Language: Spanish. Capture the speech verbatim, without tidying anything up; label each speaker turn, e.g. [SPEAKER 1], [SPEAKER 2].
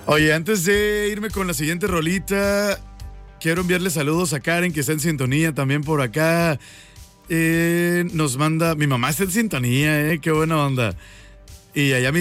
[SPEAKER 1] Oye, antes de irme con la siguiente rolita, quiero enviarle saludos a Karen, que está en sintonía también por acá. Eh, nos manda, mi mamá está en sintonía, eh, qué buena onda. Y allá mi